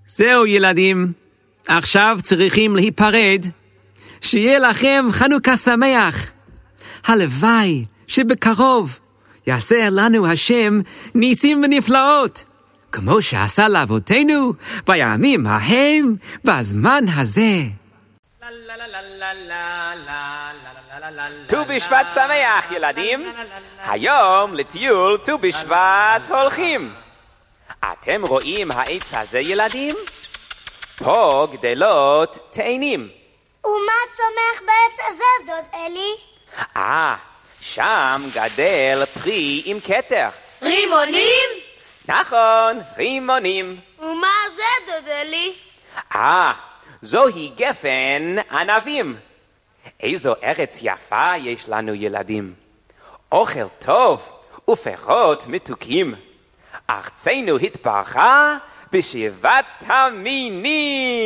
זהו ילדים, עכשיו צריכים להיפרד. שיהיה לכם חנוכה שמח. הלוואי שבקרוב יעשה לנו השם ניסים ונפלאות, כמו שעשה לאבותינו בימים ההם בזמן הזה. ט"ו בשבט שמח ילדים, היום לטיול ט"ו בשבט הולכים. אתם רואים העץ הזה ילדים? פה גדלות תאנים. ומה צומח בעץ הזה דוד אלי? שם גדל פרי עם כתר. רימונים? נכון, רימונים. ומה זה דוד אלי? זוהי גפן ענבים. איזו ארץ יפה יש לנו ילדים. אוכל טוב ופירות מתוקים. ארצנו התברכה בשבעת המינים.